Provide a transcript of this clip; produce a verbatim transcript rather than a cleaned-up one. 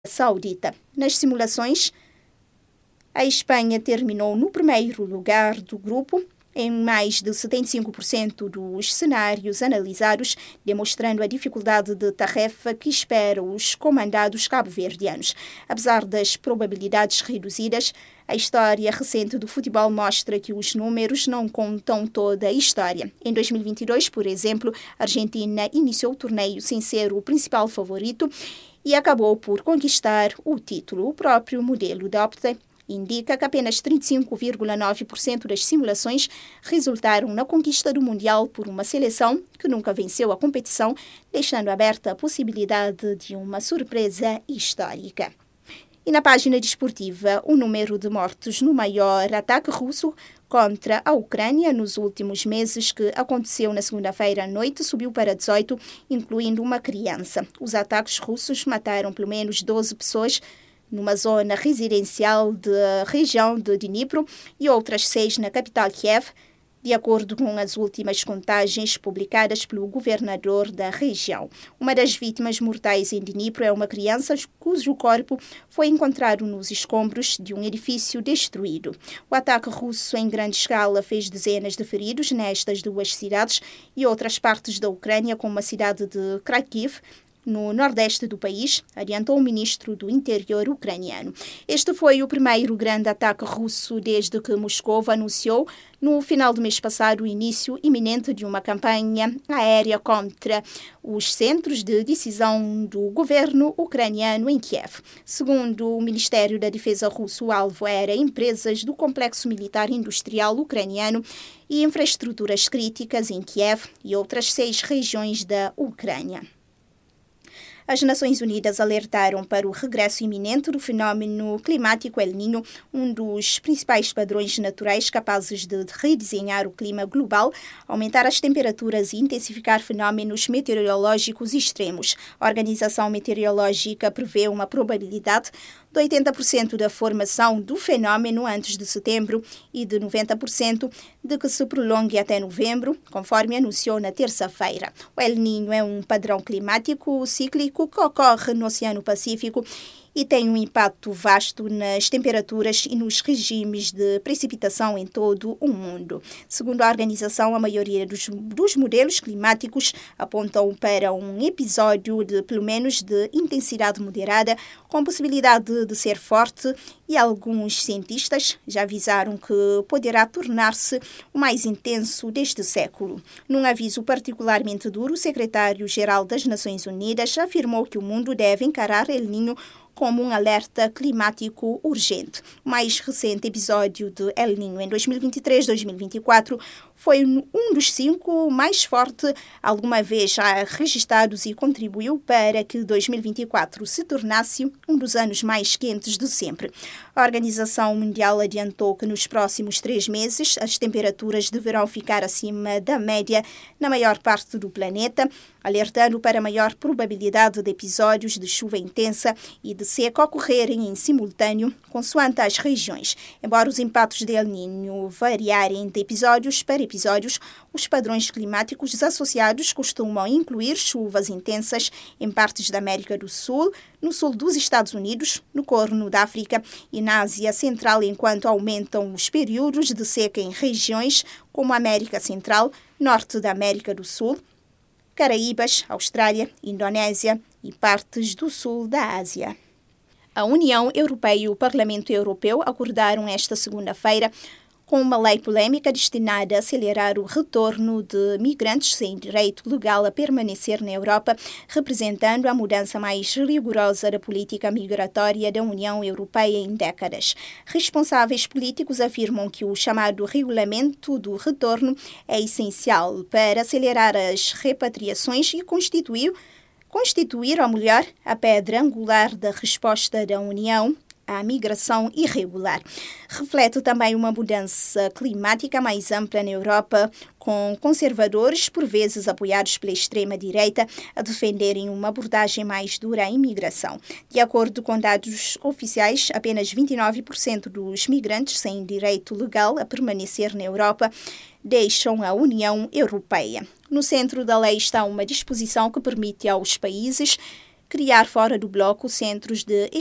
Saudita. Nas simulações, a Espanha terminou no primeiro lugar do grupo, em mais de setenta e cinco por cento dos cenários analisados, demonstrando a dificuldade de tarefa que espera os comandados cabo-verdianos. Apesar das probabilidades reduzidas, a história recente do futebol mostra que os números não contam toda a história. Em dois mil e vinte e dois, por exemplo, a Argentina iniciou o torneio sem ser o principal favorito e acabou por conquistar o título. O próprio modelo da Opta indica que apenas trinta e cinco vírgula nove por cento das simulações resultaram na conquista do Mundial por uma seleção que nunca venceu a competição, deixando aberta a possibilidade de uma surpresa histórica. E na página desportiva, o número de mortos no maior ataque russo contra a Ucrânia nos últimos meses, que aconteceu na segunda-feira à noite, subiu para dezoito, incluindo uma criança. Os ataques russos mataram pelo menos doze pessoas numa zona residencial da região de Dnipro e outras seis na capital Kiev, de acordo com as últimas contagens publicadas pelo governador da região. Uma das vítimas mortais em Dnipro é uma criança cujo corpo foi encontrado nos escombros de um edifício destruído. O ataque russo em grande escala fez dezenas de feridos nestas duas cidades e outras partes da Ucrânia, como a cidade de Kharkiv, no nordeste do país, adiantou o ministro do Interior ucraniano. Este foi o primeiro grande ataque russo desde que Moscou anunciou, no final do mês passado, o início iminente de uma campanha aérea contra os centros de decisão do governo ucraniano em Kiev. Segundo o Ministério da Defesa russo, o alvo era empresas do complexo militar industrial ucraniano e infraestruturas críticas em Kiev e outras seis regiões da Ucrânia. As Nações Unidas alertaram para o regresso iminente do fenómeno climático El Niño, um dos principais padrões naturais capazes de redesenhar o clima global, aumentar as temperaturas e intensificar fenómenos meteorológicos extremos. A Organização Meteorológica prevê uma probabilidade de oitenta por cento da formação do fenómeno antes de setembro e de noventa por cento de que se prolongue até novembro, conforme anunciou na terça-feira. O El Niño é um padrão climático cíclico que ocorre no Oceano Pacífico e tem um impacto vasto nas temperaturas e nos regimes de precipitação em todo o mundo. Segundo a organização, a maioria dos, dos modelos climáticos apontam para um episódio de pelo menos de intensidade moderada, com possibilidade de ser forte, e alguns cientistas já avisaram que poderá tornar-se o mais intenso deste século. Num aviso particularmente duro, o secretário-geral das Nações Unidas afirmou que o mundo deve encarar El Niño como um alerta climático urgente. O mais recente episódio de El Niño em dois mil e vinte e três a dois mil e vinte e quatro foi um dos cinco mais fortes alguma vez já registrados e contribuiu para que dois mil e vinte e quatro se tornasse um dos anos mais quentes de sempre. A Organização Mundial adiantou que nos próximos três meses as temperaturas deverão ficar acima da média na maior parte do planeta, alertando para a maior probabilidade de episódios de chuva intensa e de seca ocorrerem em simultâneo, consoante as regiões. Embora os impactos de El Niño variarem de episódios para episódios, os padrões climáticos associados costumam incluir chuvas intensas em partes da América do Sul, no sul dos Estados Unidos, no Corno da África e na Ásia Central, enquanto aumentam os períodos de seca em regiões como a América Central, norte da América do Sul, Caraíbas, Austrália, Indonésia e partes do sul da Ásia. A União Europeia e o Parlamento Europeu acordaram esta segunda-feira com uma lei polêmica destinada a acelerar o retorno de migrantes sem direito legal a permanecer na Europa, representando a mudança mais rigorosa da política migratória da União Europeia em décadas. Responsáveis políticos afirmam que o chamado regulamento do retorno é essencial para acelerar as repatriações e constituir, constituir, ou melhor, a pedra angular da resposta da União à migração irregular. Reflete também uma mudança climática mais ampla na Europa, com conservadores, por vezes apoiados pela extrema-direita, a defenderem uma abordagem mais dura à imigração. De acordo com dados oficiais, apenas vinte e nove por cento dos migrantes sem direito legal a permanecer na Europa deixam a União Europeia. No centro da lei está uma disposição que permite aos países criar fora do bloco centros de